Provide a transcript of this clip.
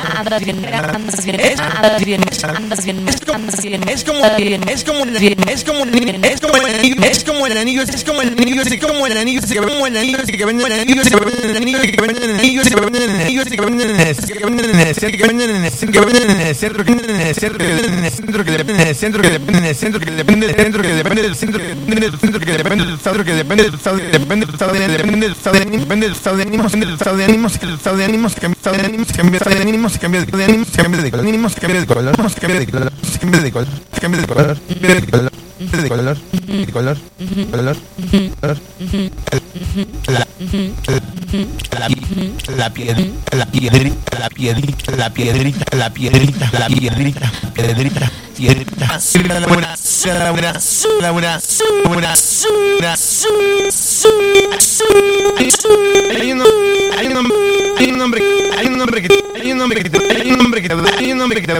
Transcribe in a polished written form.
andas bien, andas bien, andas bien, andas bien, es como el anillo, es como el anillo, es como el anillo, es como el anillo, es como el anillo, es como el anillo, es como el anillo, es como el anillo, es que venden el anillo, es que venden el anillo, es que venden el anillo, es que venden el anillo, es que venden el anillo, es que venden el anillo, es que venden el anillo, es que venden el anillo, centro que depende del centro, que depende del centro, que depende del centro, que depende del centro, que depende del centro, que depende del centro, que depende del centro, que depende del centro, que depende del estado, que depende del estado, depende del estado de ánimo, depende del estado de ánimos, depende del estado de ánimos, que el estado de ánimos, cambia de ánimos, cambia de ánimos, cambia de ánimos, cambia de color, ánimos, cambia de color, cambia de color, cambia de color, cambia de color, cambia de color, de color, de color, color, color, la piedrita, la piedrita, la piedrita, la piedrita, la piedrita, la piedrita, piedrita, piedrita, hay un nombre que te